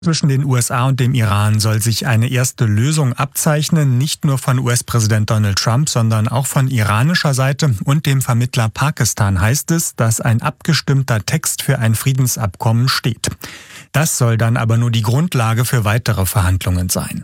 Zwischen den USA und dem Iran soll sich eine erste Lösung abzeichnen, nicht nur von US-Präsident Donald Trump, sondern auch von iranischer Seite und dem Vermittler Pakistan heißt es, dass ein abgestimmter Text für ein Friedensabkommen steht. Das soll dann aber nur die Grundlage für weitere Verhandlungen sein.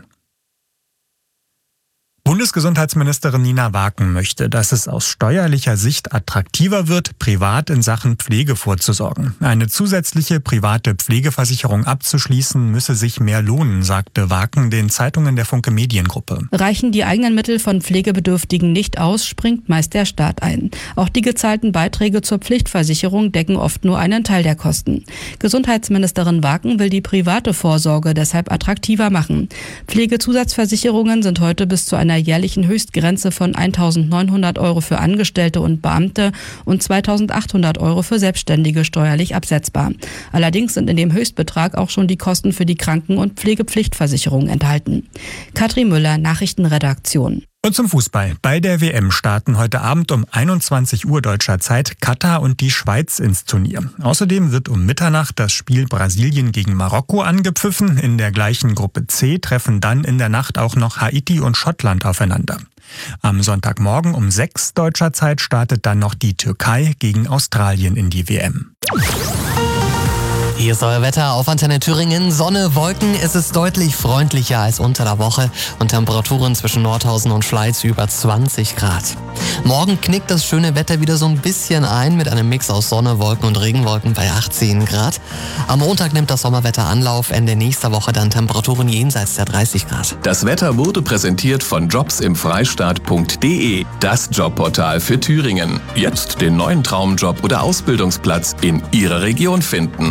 Bundesgesundheitsministerin Nina Waken möchte, dass es aus steuerlicher Sicht attraktiver wird, privat in Sachen Pflege vorzusorgen. Eine zusätzliche private Pflegeversicherung abzuschließen, müsse sich mehr lohnen, sagte Waken den Zeitungen der Funke Mediengruppe. Reichen die eigenen Mittel von Pflegebedürftigen nicht aus, springt meist der Staat ein. Auch die gezahlten Beiträge zur Pflichtversicherung decken oft nur einen Teil der Kosten. Gesundheitsministerin Waken will die private Vorsorge deshalb attraktiver machen. Pflegezusatzversicherungen sind heute bis zu einer jährlichen Höchstgrenze von 1.900 € für Angestellte und Beamte und 2.800 € für Selbstständige steuerlich absetzbar. Allerdings sind in dem Höchstbetrag auch schon die Kosten für die Kranken- und Pflegepflichtversicherung enthalten. Katrin Müller, Nachrichtenredaktion. Und zum Fußball. Bei der WM starten heute Abend um 21 Uhr deutscher Zeit Katar und die Schweiz ins Turnier. Außerdem wird um Mitternacht das Spiel Brasilien gegen Marokko angepfiffen. In der gleichen Gruppe C treffen dann in der Nacht auch noch Haiti und Schottland aufeinander. Am Sonntagmorgen um 6 deutscher Zeit startet dann noch die Türkei gegen Australien in die WM. Hier ist euer Wetter auf Antenne Thüringen. Sonne, Wolken, es ist deutlich freundlicher als unter der Woche und Temperaturen zwischen Nordhausen und Schleiz über 20 Grad. Morgen knickt das schöne Wetter wieder so ein bisschen ein mit einem Mix aus Sonne, Wolken und Regenwolken bei 18 Grad. Am Montag nimmt das Sommerwetter Anlauf, Ende nächster Woche dann Temperaturen jenseits der 30 Grad. Das Wetter wurde präsentiert von jobsimfreistaat.de, das Jobportal für Thüringen. Jetzt den neuen Traumjob oder Ausbildungsplatz in Ihrer Region finden.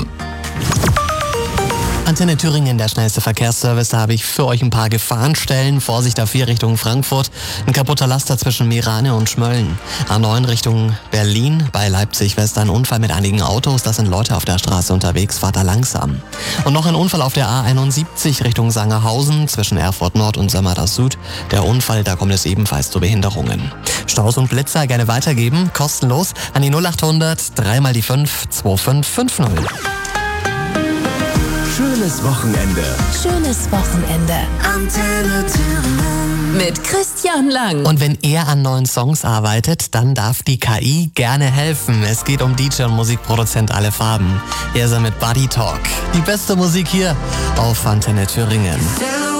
Antenne Thüringen, der schnellste Verkehrsservice. Da habe ich für euch ein paar Gefahrenstellen. Vorsicht A4 Richtung Frankfurt. Ein kaputter Laster zwischen Meerane und Schmölln. A9 Richtung Berlin. Bei Leipzig West ein Unfall mit einigen Autos. Da sind Leute auf der Straße unterwegs. Fahrt da langsam. Und noch ein Unfall auf der A71 Richtung Sangerhausen zwischen Erfurt Nord und Sömmerda Süd. Der Unfall, da kommt es ebenfalls zu Behinderungen. Staus und Blitzer gerne weitergeben. Kostenlos an die 0800 3 mal die 5 2550. Schönes Wochenende. Schönes Wochenende. Antenne Thüringen. Mit Christian Lang. Und wenn er an neuen Songs arbeitet, dann darf die KI gerne helfen. Es geht um DJ und Musikproduzent Alle Farben. Hier ist er mit Buddy Talk. Die beste Musik hier auf Antenne Thüringen.